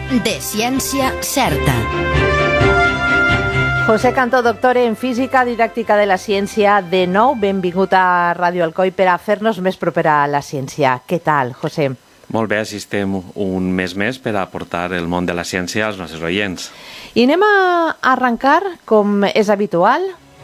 de ciència certa. José Cantó, doctor en Física, Didàctica de la Ciència, de nou, benvingut a Ràdio Alcoi per a fer-nos més propera a la ciència. Què tal, José? Molt bé, així estem un mes més per aportar el món de la ciència als nostres oients. I anem a arrencar, com és habitual,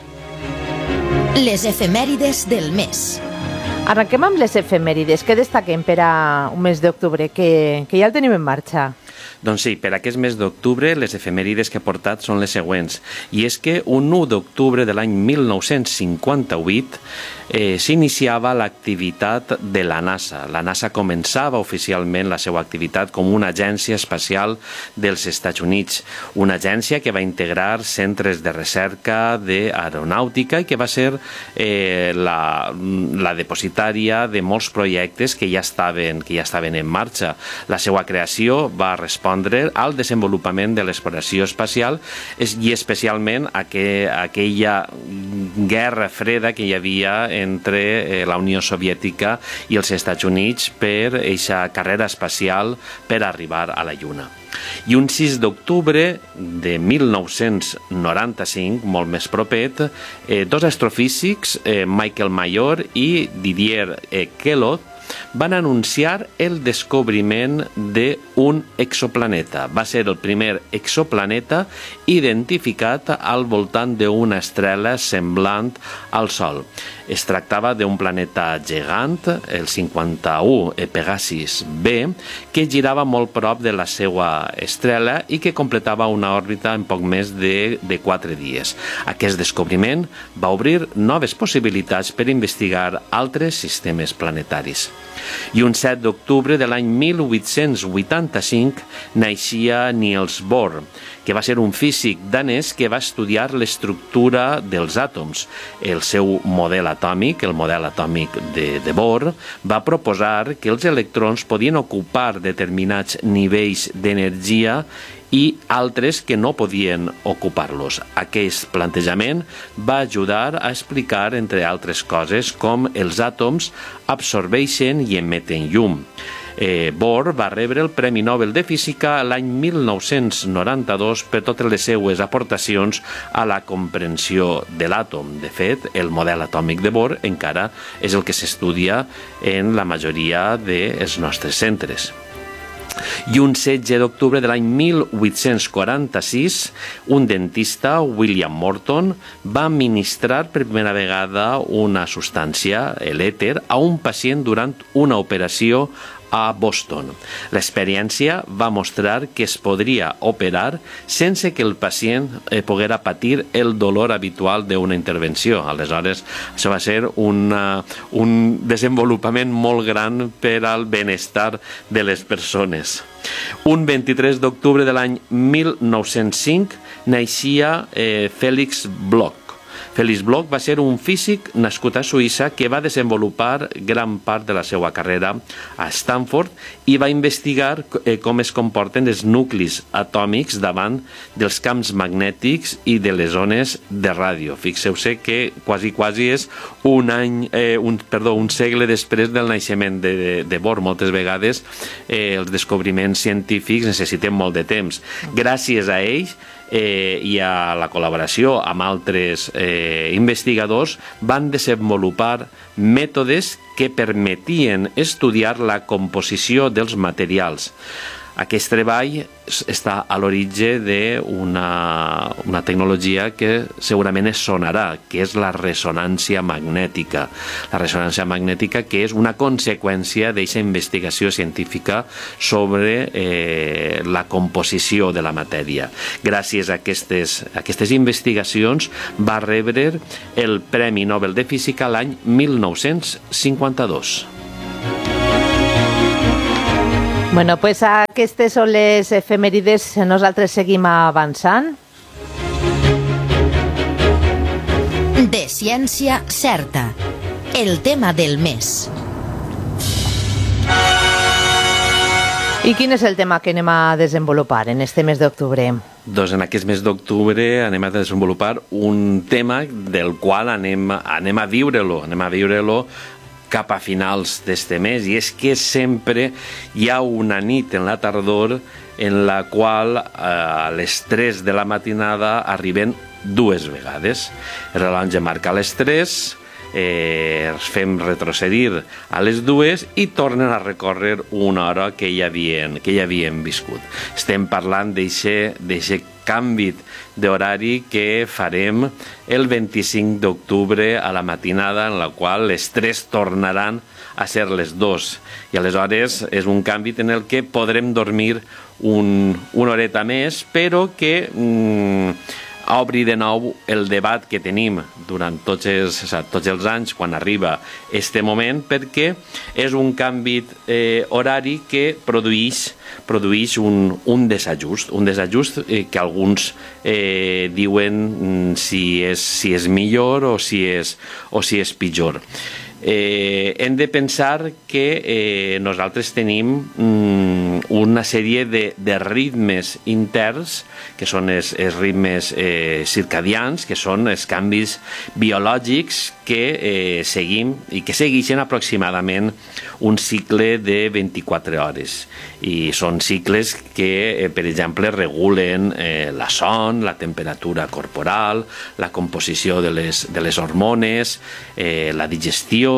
les efemèrides del mes. Arrenquem amb les efemèrides. Què destaquem per a un mes d'octubre, que ja el tenim en marxa? Doncs sí, per aquest mes d'octubre les efemèrides que he portat són les següents. I és que un 1 d'octubre de l'any 1958 s'iniciava l'activitat de la NASA. La NASA començava oficialment la seva activitat com una agència espacial dels Estats Units. Una agència que va integrar centres de recerca d'aeronàutica i que va ser la depositària de molts projectes que ja estaven en marxa. La seva creació va respondre al desenvolupament de l'exploració espacial i especialment aquella guerra freda que hi havia entre la Unió Soviètica i els Estats Units per aquesta carrera espacial per arribar a la Lluna. I un 6 d'octubre de 1995, molt més propet, dos astrofísics, Michael Major i Didier Queloz, van anunciar el descobriment d'un exoplaneta. Va ser el primer exoplaneta identificat al voltant d'una estrela semblant al Sol. Es tractava d'un planeta gegant, el 51 Pegasus B, que girava molt prop de la seva estrela i que completava una òrbita en poc més de 4 dies. Aquest descobriment va obrir noves possibilitats per investigar altres sistemes planetaris. I un 7 d'octubre de l'any 1885 naixia Niels Bohr, que va ser un físic danès que va estudiar l'estructura dels àtoms. El seu model atòmic, el model atòmic de Bohr, va proposar que els electrons podien ocupar determinats nivells d'energia i altres que no podien ocupar-los. Aquest plantejament va ajudar a explicar, entre altres coses, com els àtoms absorbeixen i emeten llum. Bohr va rebre el Premi Nobel de Física l'any 1992 per totes les seues aportacions a la comprensió de l'àtom. De fet, el model atòmic de Bohr encara és el que s'estudia en la majoria dels nostres centres. I un 16 d'octubre de l'any 1846, un dentista, William Morton, va administrar per primera vegada una substància, l'èter, a un pacient durant una operació a Boston. L'experiència va mostrar que es podria operar sense que el pacient poguera patir el dolor habitual d'una intervenció. Aleshores, això va ser un desenvolupament molt gran per al benestar de les persones. Un 23 d'octubre de l'any 1905 naixia Felix Bloch. Felix Bloch va ser un físic nascut a Suïssa que va desenvolupar gran part de la seva carrera a Stanford i va investigar com es comporten els nuclis atòmics davant dels camps magnètics i de les ones de ràdio. Fixeu-se que quasi és un segle després del naixement de Bohr. Moltes vegades els descobriments científics necessiten molt de temps. Gràcies a ells i a la col·laboració amb altres investigadors van desenvolupar mètodes que permetien estudiar la composició dels materials. Aquest treball està a l'origen d'una tecnologia que segurament es sonarà, que és la ressonància magnètica. La ressonància magnètica que és una conseqüència d'aquesta investigació científica sobre la composició de la matèria. Gràcies a aquestes investigacions va rebre el Premi Nobel de Física l'any 1952. Bueno, pues aquestes són les efemèrides. Nosaltres seguim avançant. De ciència certa. El tema del mes. I quin és el tema que anem a desenvolupar en este mes d'octubre? Doncs en aquest mes d'octubre anem a desenvolupar un tema del qual anem a viure-lo cap a finals d'este mes, i és que sempre hi ha una nit en la tardor en la qual a les 3 de la matinada arriben 2 vegades. El rellotge marca les 3, els fem retrocedir a les 2 i tornen a recórrer una hora que ja havien viscut. Estem parlant d'aquest canvi d'horari que farem el 25 d'octubre a la matinada, en la qual les 3 tornaran a ser les 2. I aleshores és un canvi en el que podrem dormir una horeta més, però que obri de nou el debat que tenim durant tots els anys quan arriba este moment, perquè és un canvi horari que produeix un desajust que alguns diuen si és millor o si és pitjor. Hem de pensar que nosaltres tenim una sèrie de ritmes interns, que són els ritmes circadians, que són els canvis biològics que seguim i que segueixen aproximadament un cicle de 24 hores. I són cicles que, per exemple, regulen la son, la temperatura corporal, la composició de les hormones, la digestió,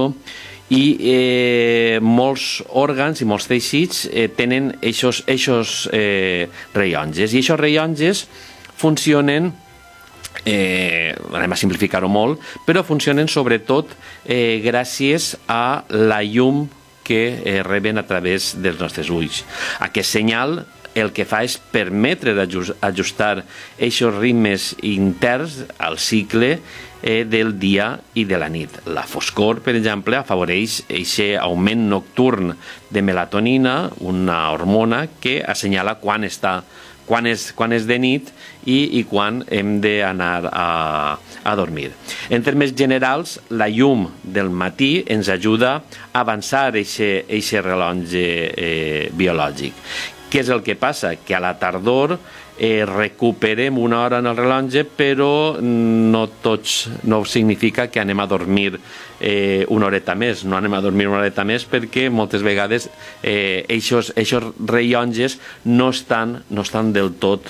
i molts òrgans i molts teixits tenen eixos rellotges, i aquests rellotges funcionen, anem a simplificar-ho molt, però funcionen sobretot gràcies a la llum que reben a través dels nostres ulls. Aquest senyal el que fa és permetre ajustar aquests ritmes interns al cicle del dia i de la nit. La foscor, per exemple, afavoreix aquest augment nocturn de melatonina, una hormona que assenyala quan és de nit i quan hem d'anar a dormir. En termes generals, la llum del matí ens ajuda a avançar aquest rellotge biològic. Què és el que passa? Que a la tardor recuperem una hora en el rellotge, però no significa que anem a dormir una horeta més. No anem a dormir una horeta més perquè moltes vegades aquests rellotges no estan del tot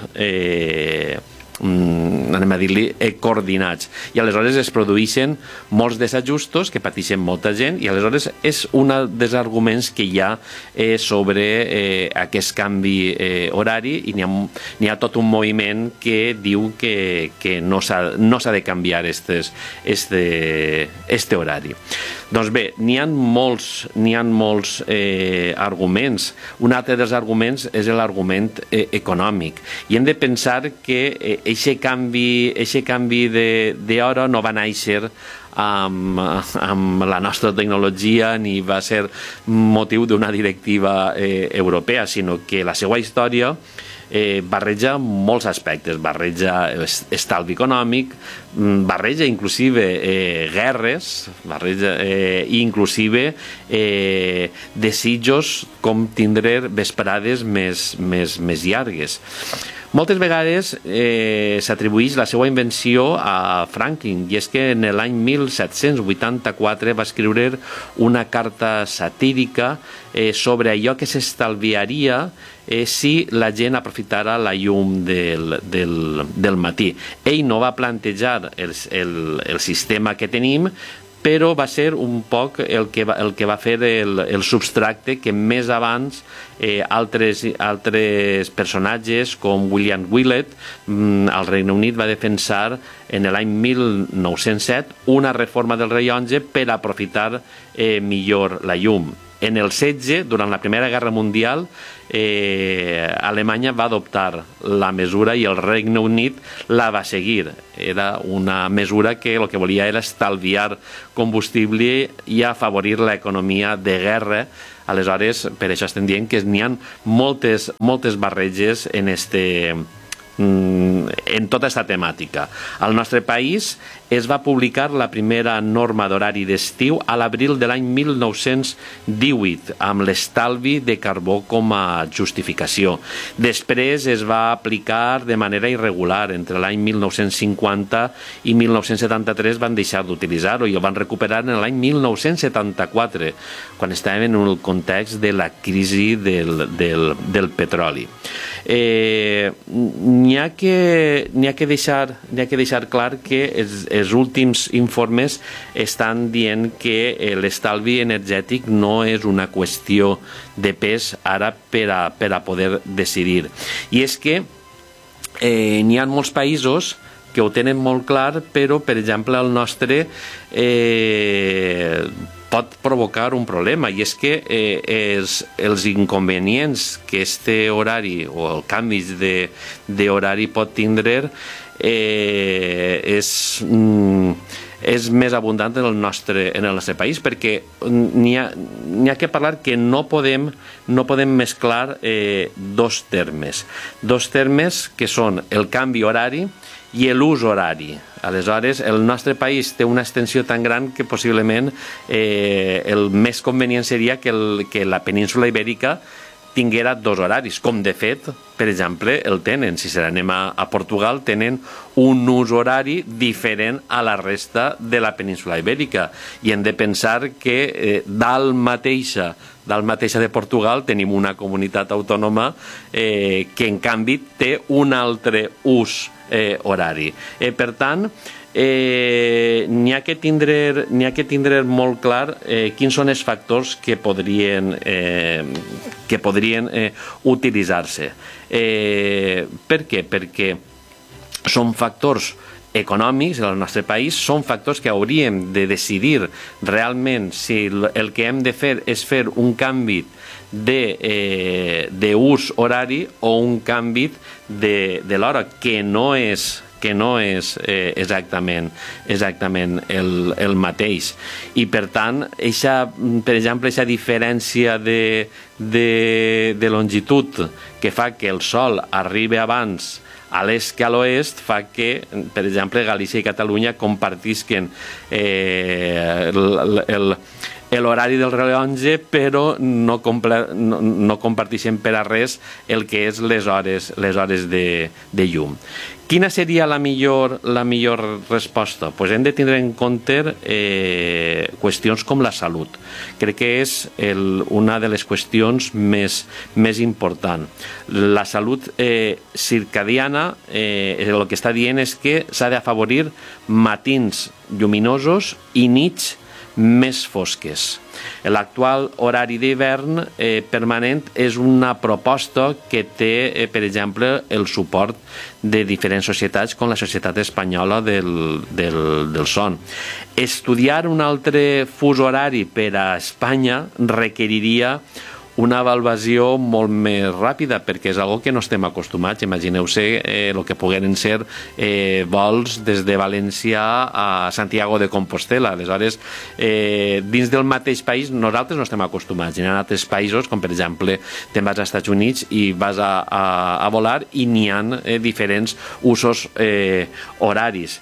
anem a dir-li coordinats, i aleshores es produeixen molts desajustos que pateixen molta gent, i aleshores és un dels arguments que hi ha sobre aquest canvi horari, i n'hi ha tot un moviment que diu que no s'ha de canviar este horari. Doncs bé, n'hi ha molts arguments. Un altre dels arguments és l'argument econòmic, i hem de pensar que aquest canvi d'hora no va néixer amb la nostra tecnologia ni va ser motiu d'una directiva europea, sinó que la seva història barreja molts aspectes, barreja estalvi econòmic, barreja inclusive guerres, i inclusive desitjos com tindre vesprades més llargues. Moltes vegades s'atribueix la seva invenció a Franklin, i és que en l'any 1784 va escriure una carta satírica sobre allò que s'estalviaria si la gent aprofitara la llum del matí. Ell no va plantejar el sistema que tenim, però va ser un poc el que va fer el substracte que més abans altres personatges com William Willett al Regne Unit va defensar en l'any 1907 una reforma del rellotge per aprofitar millor la llum. En el setge, durant la Primera Guerra Mundial, Alemanya va adoptar la mesura i el Regne Unit la va seguir. Era una mesura que el que volia era estalviar combustible i afavorir l'economia de guerra. Aleshores, per això estem dient que n'hi ha moltes barreges en en tota aquesta temàtica. Al nostre país es va publicar la primera norma d'horari d'estiu a l'abril de l'any 1918, amb l'estalvi de carbó com a justificació. Després es va aplicar de manera irregular. Entre l'any 1950 i 1973 van deixar d'utilitzar-ho i ho van recuperar en l'any 1974, quan estàvem en el context de la crisi del petroli. N'hi ha que deixar clar que els últims informes estan dient que l'estalvi energètic no és una qüestió de pes ara per a poder decidir. I és que n'hi ha molts països que ho tenen molt clar, però, per exemple, el nostre pot provocar un problema, i és que els inconvenients que este horari o el canvi d'horari pot tindre és més abundant en el nostre país, perquè n'hi ha que parlar que no podem mesclar dos termes que són el canvi horari i l'ús horari. Aleshores, el nostre país té una extensió tan gran que possiblement el més convenient seria que la península ibèrica tinguera dos horaris, com de fet, per exemple, el tenen. Si se n'anem a Portugal, tenen un ús horari diferent a la resta de la península ibèrica. I hem de pensar que dalt mateixa de Portugal tenim una comunitat autònoma que, en canvi, té un altre ús horari. Per tant, n'hi ha que tindre molt clar quins són els factors que podrien utilitzar-se. Per què? Perquè són factors econòmics del nostre país, són factors que hauríem de decidir realment si el que hem de fer és fer un canvi d'ús horari o un canvi de l'hora, que no és exactament el mateix. I per tant, per exemple, aquesta diferència de longitud que fa que el sol arribi abans a l'est que a l'oest fa que, per exemple, Galícia i Catalunya compartisquen l'horari del rellotge, però no comparteixen per a res el que és les hores de llum. Quina seria la millor resposta? Pues hem de tindre en compte qüestions com la salut. Crec que és una de les qüestions més importants. La salut circadiana, el que està dient és que s'ha d'afavorir matins lluminosos i nits més fosques. L'actual horari d'hivern permanent és una proposta que té, per exemple, el suport de diferents societats, com la Societat Espanyola del Son. Estudiar un altre fus horari per a Espanya requeriria una avaluació molt més ràpida, perquè és una que no estem acostumats. Imagineu-se el que pogueren ser vols des de València a Santiago de Compostela. Aleshores, dins del mateix país, nosaltres no estem acostumats. Hi ha altres països, com per exemple, te'n vas als Estats Units i vas a volar i n'hi ha diferents usos horaris.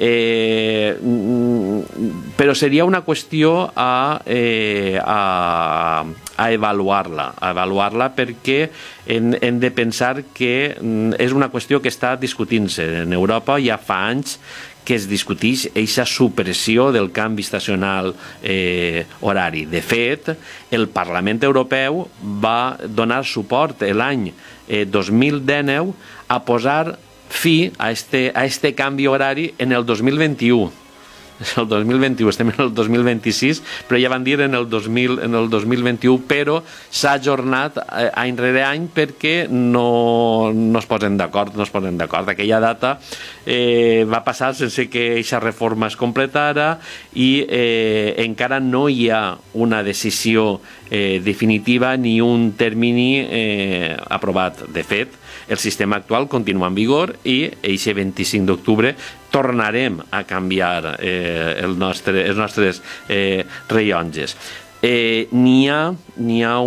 Però seria una qüestió a avaluar-la perquè hem de pensar que és una qüestió que està discutint-se. En Europa ja fa anys que es discuteix aquesta supressió del canvi estacional horari. De fet, el Parlament Europeu va donar suport l'any 2019 a posar fi a este canvi horari en el 2021. El 2021, estem en el 2026, però ja van dir en el 2021, però s'ha ajornat any rere any perquè no es posen d'acord. Aquella data va passar sense que aquesta reforma es completara i encara no hi ha una decisió definitiva ni un termini aprovat. De fet, el sistema actual continua en vigor i aquest 25 d'octubre tornarem a canviar els nostres rellotges. N'hi ha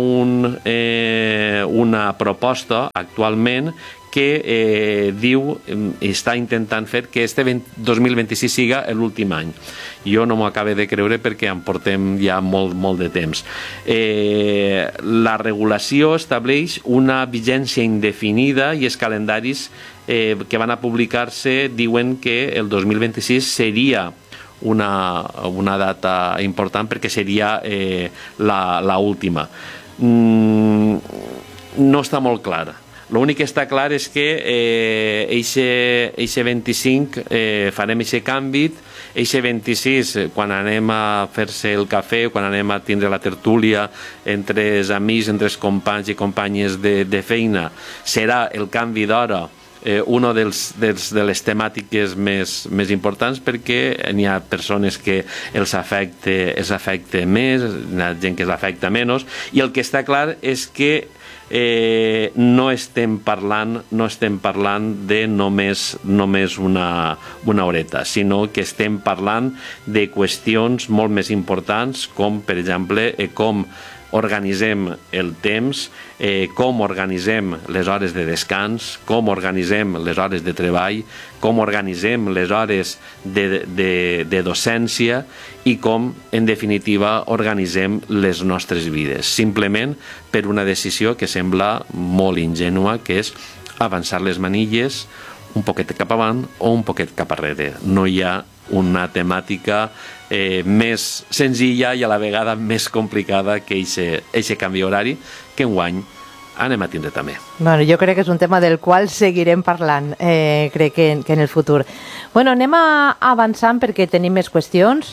una proposta actualment que està intentant fer que este 2026 siga l'últim any. Jo no m'ho acabo de creure perquè en portem ja molt de temps. La regulació estableix una vigència indefinida i els calendaris que van a publicar-se diuen que el 2026 seria una data important perquè seria la última. No està molt clara. L'únic que està clar és que eixe 25 farem eixe canvi, eixe 26 quan anem a fer-se el cafè, quan anem a tindre la tertúlia entre els amics, entre els companys i companyes de feina, serà el canvi d'hora una de les temàtiques més importants perquè n'hi ha persones que els afecta més, n'hi ha gent que els afecta menys, i el que està clar és que no estem parlant de només una horeta, sinó que estem parlant de qüestions molt més importants com, per exemple, com organitzem el temps, com organitzem les hores de descans, com organitzem les hores de treball, com organitzem les hores de docència i com, en definitiva, organitzem les nostres vides. Simplement per una decisió que sembla molt ingènua, que és avançar les manilles un poquet cap avant o un poquet cap arrere. No hi ha una temàtica més senzilla i a la vegada més complicada que eixe canvi horari que enguany anem a tindre també. Bueno, jo crec que és un tema del qual seguirem parlant, crec que en el futur. Bueno, anem avançant perquè tenim més qüestions.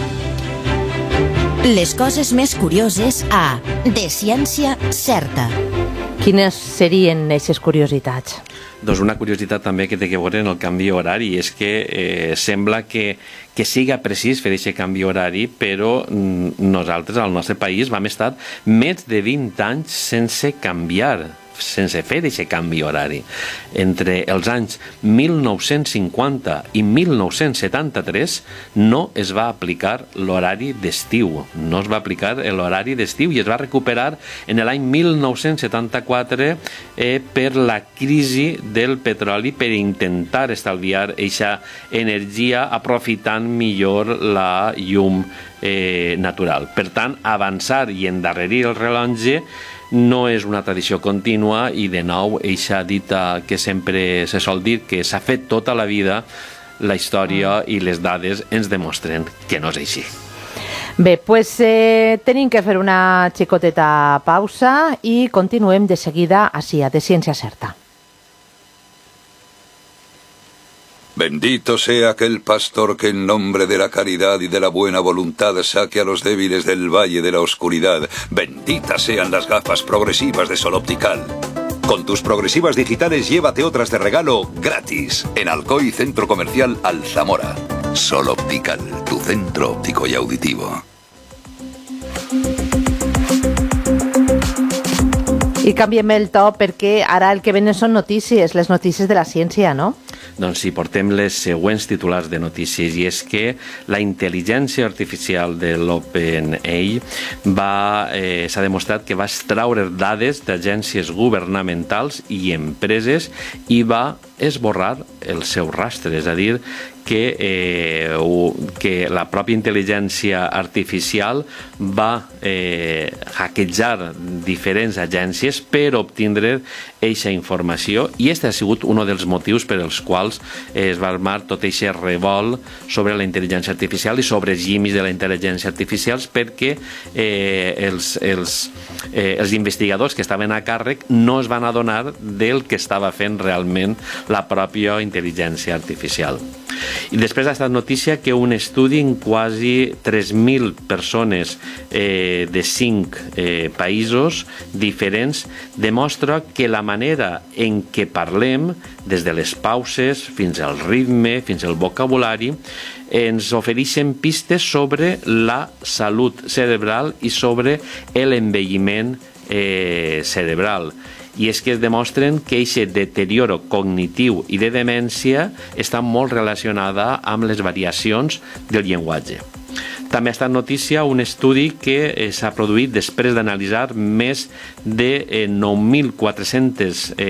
Les coses més curioses a De Ciència Certa. Quines serien aquestes curiositats? Doncs una curiositat també que té que veure en el canvi horari és que sembla que siga precís fer aquest canvi horari, però nosaltres al nostre país vam estar més de 20 anys sense fer aquest canvi horari. Entre els anys 1950 i 1973 no es va aplicar l'horari d'estiu. No es va aplicar l'horari d'estiu i es va recuperar en l'any 1974 per la crisi del petroli, per intentar estalviar aquesta energia aprofitant millor la llum natural. Per tant, avançar i endarrerir el rellotge no és una tradició contínua i, de nou, eixa dita que sempre se sol dir que s'ha fet tota la vida, la història i les dades ens demostren que no és així. Bé, doncs tenim que fer una xicoteta pausa i continuem de seguida ací a De Ciència Certa. Bendito sea aquel pastor que en nombre de la caridad y de la buena voluntad saque a los débiles del valle de la oscuridad. Benditas sean las gafas progresivas de Sol Optical. Con tus progresivas digitales llévate otras de regalo gratis en Alcoy Centro Comercial Alzamora. Sol Optical, tu centro óptico y auditivo. I canviem el to perquè ara el que venen són notícies, les notícies de la ciència, no? Doncs sí, portem les següents titulars de notícies, i és que la intel·ligència artificial de l'OpenAI s'ha demostrat que va extraure dades d'agències governamentals i empreses i va esborrar el seu rastre, és a dir, que la pròpia intel·ligència artificial va hackejar diferents agències per obtindre eixa informació, i aquest ha sigut un dels motius per els quals es va armar tot aquest revolt sobre la intel·ligència artificial i sobre els llimis de la intel·ligència artificial, perquè els investigadors que estaven a càrrec no es van adonar del que estava fent realment la pròpia intel·ligència artificial. I després ha estat notícia que un estudi en quasi 3.000 persones de 5 països diferents demostra que la manera en què parlem, des de les pauses fins al ritme, fins al vocabulari, ens ofereixen pistes sobre la salut cerebral i sobre l'envelliment cerebral. I és que es demostren que aquest deterioro cognitiu i de demència està molt relacionada amb les variacions del llenguatge. També ha estat notícia un estudi que s'ha produït després d'analitzar més de 9.400